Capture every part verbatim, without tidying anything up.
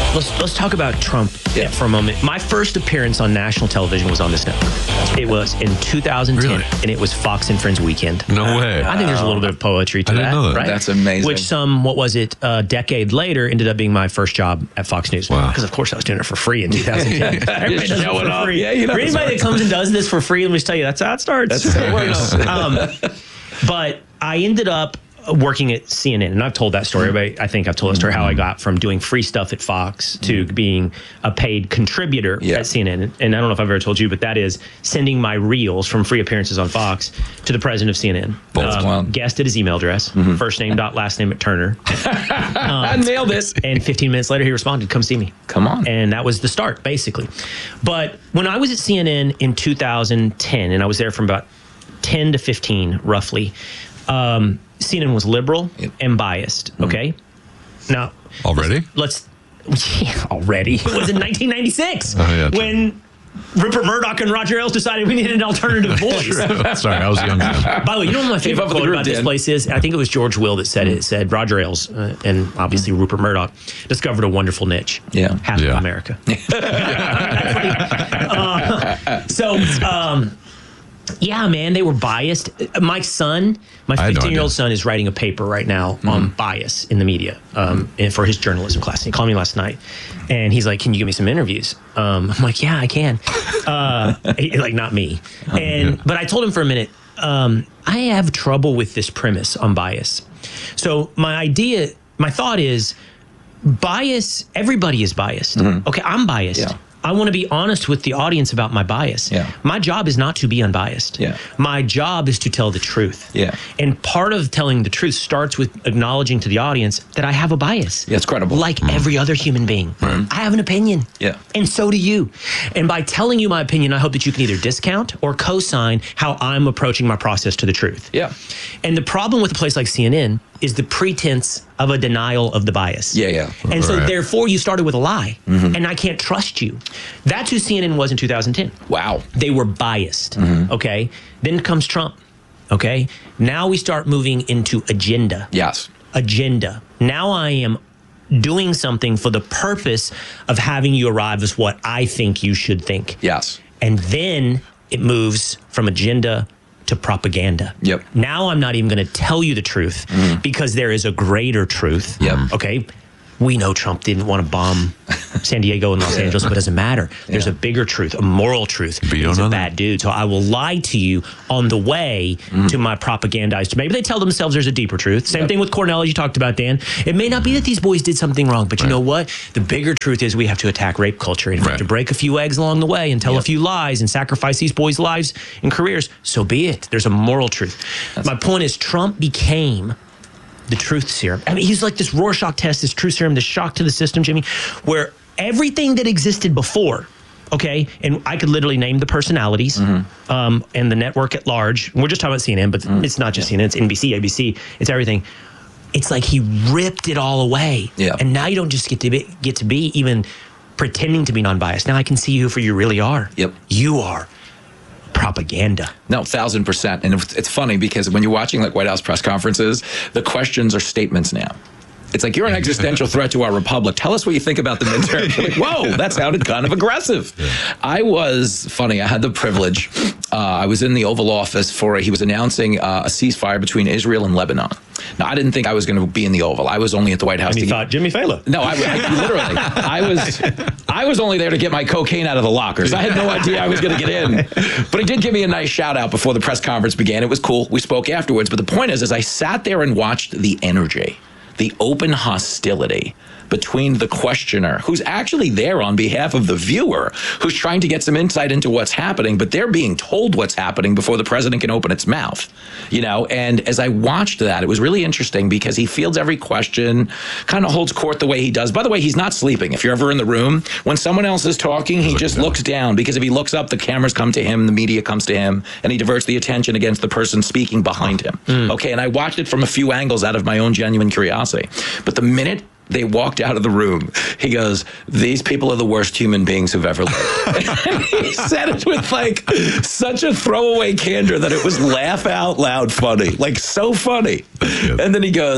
Let's let's talk about Trump Yeah. for a moment. My first appearance on national television was on this network. It was in two thousand ten, Really? and it was Fox and Friends Weekend. No way. I think there's a little bit of poetry to I didn't that, know that. right? That's amazing. Which some, what was it, a decade later, ended up being my first job at Fox News. Wow. Because of course I was doing it for free in two thousand ten. Everybody does it showing for up. free. Yeah, you know, for that's anybody that comes and does this for free, let me just tell you, that's how it starts. That's how it works. um, but I ended up working at C N N, and I've told that story. But I think I've told that story how I got from doing free stuff at Fox to being a paid contributor Yeah. at C N N. And I don't know if I've ever told you, but that is sending my reels from free appearances on Fox to the president of C N N. That's wild. Guessed at his email address, first name dot last name at Turner, I nailed it. and fifteen minutes later he responded, "Come see me." Come on. And that was the start, basically. But when I was at C N N in two thousand ten, and I was there from about ten to fifteen, roughly, um, C N N was liberal Yep. and biased, okay? Now, Already? let's, yeah, already. It was in nineteen ninety-six Oh, yeah, true. when Rupert Murdoch and Roger Ailes decided we needed an alternative voice. Sorry, I was young then. By the way, you know what my favorite up with the quote group, about this Dan. place is? I think it was George Will that said it. It said Roger Ailes uh, and obviously Rupert Murdoch discovered a wonderful niche. Yeah. Half Yeah. of America. uh, so, um, yeah, man, they were biased. Uh, My son, my I had no fifteen-year-old idea. son is writing a paper right now on bias in the media um, and for his journalism class. He called me last night, and he's like, "Can you give me some interviews?" Um, I'm like, "Yeah, I can." Uh, he- like, not me. And but I told him for a minute, um, I have trouble with this premise on bias. So my idea, my thought is, bias. Everybody is biased. Okay, I'm biased. Yeah. I want to be honest with the audience about my bias. Yeah. My job is not to be unbiased. Yeah. My job is to tell the truth. Yeah. And part of telling the truth starts with acknowledging to the audience that I have a bias. Yeah, it's credible. Like every other human being. I have an opinion. Yeah. And so do you. And by telling you my opinion, I hope that you can either discount or co-sign how I'm approaching my process to the truth. Yeah. And the problem with a place like C N N is the pretense of a denial of the bias. Yeah, yeah. And so Right. therefore you started with a lie, and I can't trust you. That's who C N N was in two thousand ten. Wow. They were biased. Okay. Then comes Trump. Okay. Now we start moving into agenda. Yes. Agenda. Now I am doing something for the purpose of having you arrive as what I think you should think. Yes. And then it moves from agenda to propaganda. Yep. Now I'm not even going to tell you the truth because there is a greater truth. Yep. Okay. We know Trump didn't want to bomb San Diego and Los Angeles, but it doesn't matter. There's Yeah. a bigger truth, a moral truth. But you don't He's know a that. bad dude. So I will lie to you on the way to my propagandized. Maybe they tell themselves there's a deeper truth. Same Yep. thing with Cornell, as you talked about, Dan. It may not be that these boys did something wrong, but you know what? The bigger truth is we have to attack rape culture. And if we have Right. to break a few eggs along the way and tell Yep. a few lies and sacrifice these boys' lives and careers, so be it. There's a moral truth. My point is Trump became the truth serum. I mean, he's like this Rorschach test, this truth serum, this shock to the system, Jimmy, where everything that existed before, okay, and I could literally name the personalities um, and the network at large. We're just talking about C N N, but it's not just C N N, it's N B C, A B C, it's everything. It's like he ripped it all away. Yeah. And now you don't just get to be, get to be even pretending to be non-biased. Now I can see you for you really are. Yep. You are propaganda. No, thousand percent. And it's it's funny because when you're watching like White House press conferences, the questions are statements now. It's like, you're an existential threat to our republic. Tell us what you think about the midterm. You're like, whoa, that sounded kind of aggressive. I was, funny, I had the privilege. Uh, I was in the Oval Office for, he was announcing uh, a ceasefire between Israel and Lebanon. Now, I didn't think I was going to be in the Oval. I was only at the White House. And to you get- thought Jimmy Fallon. No, I, I literally, I was, I was only there to get my cocaine out of the lockers. I had no idea I was going to get in, but he did give me a nice shout out before the press conference began. It was cool. We spoke afterwards, but the point is, is I sat there and watched the energy, the open hostility between the questioner, who's actually there on behalf of the viewer, who's trying to get some insight into what's happening, but they're being told what's happening before the president can open its mouth, you know? And as I watched that, it was really interesting because he fields every question, kind of holds court the way he does. By the way, he's not sleeping. If you're ever in the room, when someone else is talking, he just looks down, because if he looks up, the cameras come to him, the media comes to him, and he diverts the attention against the person speaking behind him. Okay, and I watched it from a few angles out of my own genuine curiosity. But the minute they walked out of the room, he goes, "These people are the worst human beings who've ever lived." And he said it with like such a throwaway candor that it was laugh out loud funny, like so funny. And then he goes,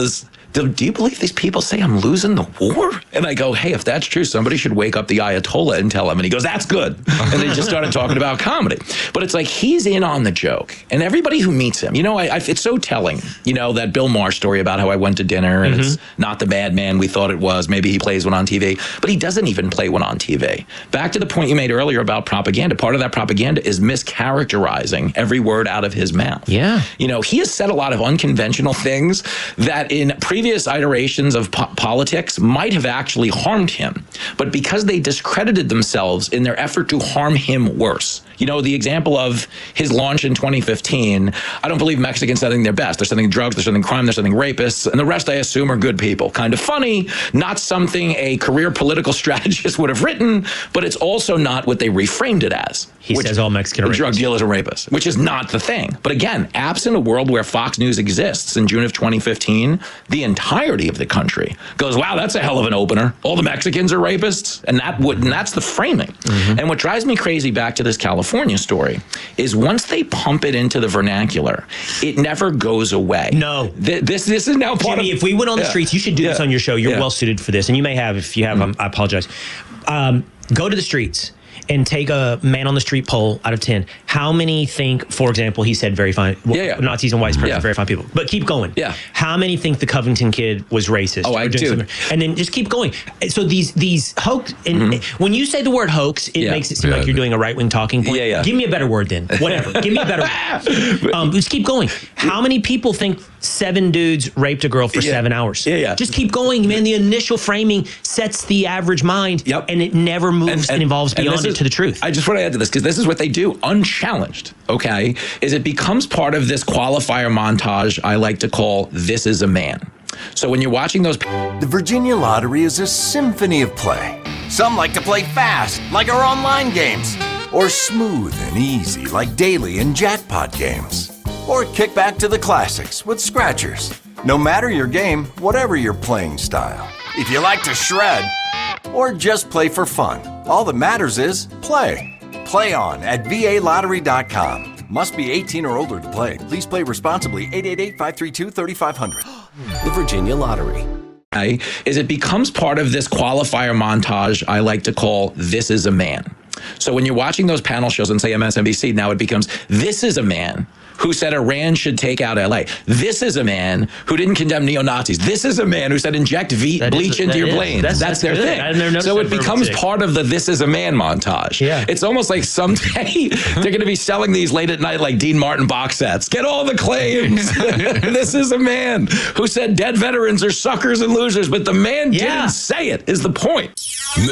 do, do you believe these people say I'm losing the war? And I go, hey, if that's true, somebody should wake up the Ayatollah and tell him. And he goes, that's good. And they just started talking about comedy. But it's like he's in on the joke. And everybody who meets him, you know, I, I, it's so telling, you know, that Bill Maher story about how I went to dinner and mm-hmm. it's not the bad man we thought it was. Maybe he plays one on T V, but he doesn't even play one on T V. Back to the point you made earlier about propaganda. Part of that propaganda is mischaracterizing every word out of his mouth. Yeah. You know, he has said a lot of unconventional things that in previous iterations of po- politics might have actually harmed him. But because they discredited themselves in their effort to harm him worse. You know, the example of his launch in twenty fifteen, I don't believe Mexicans sending their best. They're sending drugs, they're sending crime, they're sending rapists, and the rest I assume are good people. Kind of funny, not something a career political strategist would have written, but it's also not what they reframed it as. He says all Mexican are drug dealers and rapists, which is not the thing. But again, absent a world where Fox News exists in June of twenty fifteen, the entirety of the country goes, wow, that's a hell of an opener. All the Mexicans are rapists, and that would, and that's the framing. Mm-hmm. And what drives me crazy back to this California story is once they pump it into the vernacular, it never goes away. No. Th- this this is now part Jimmy, of... if we went on the yeah. streets, you should do yeah. this on your show. You're yeah. well suited for this, and you may have. If you have, mm-hmm. um, I apologize. Um, go to the streets and take a man on the street poll out of ten. How many think, for example, he said very fine, well, yeah, yeah. Nazis and white supremacists, yeah. very fine people. But keep going. Yeah. How many think the Covington kid was racist? Oh, I do. And then just keep going. So these these hoax, and mm-hmm. when you say the word hoax, it yeah. makes it seem yeah. like you're doing a right wing talking point. Yeah, yeah. Give me a better word then. Whatever. Give me a better word. Um, just keep going. How many people think seven dudes raped a girl for yeah. seven hours? Yeah, yeah. Just keep going, man. The initial framing sets the average mind, yep. and it never moves and, and, and evolves and beyond it is, to the truth. I just want to add to this, because this is what they do, unchallenged, okay, is it becomes part of this qualifier montage I like to call This Is a Man. So when you're watching those... The Virginia Lottery is a symphony of play. Some like to play fast, like our online games, or smooth and easy, like daily and jackpot games, or kick back to the classics with scratchers. No matter your game, whatever your playing style. If you like to shred, or just play for fun, all that matters is play. Play on at V A lottery dot com. Must be eighteen or older to play. Please play responsibly. eight eight eight, five three two, three five zero zero. The Virginia Lottery. Is it becomes part of this qualifier montage I like to call This Is a Man. So when you're watching those panel shows on, say, M S N B C, now it becomes This Is a Man who said Iran should take out L A. This is a man who didn't condemn neo-Nazis. This is a man who said inject v- bleach is, into your is. planes. That's, that's, that's their good. I've never thing. So it becomes tick. part of the This Is a Man montage. Yeah. It's almost like someday they're going to be selling these late at night like Dean Martin box sets. Get all the claims. This is a man who said dead veterans are suckers and losers, but the man yeah. didn't say it, is the point.